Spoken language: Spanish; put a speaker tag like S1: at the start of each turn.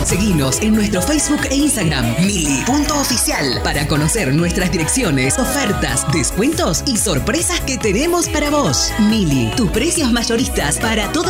S1: Seguinos en nuestro Facebook e Instagram, Mili.oficial, para conocer nuestras direcciones, ofertas, descuentos y sorpresas que tenemos para vos. Mili, tus precios mayoristas para todo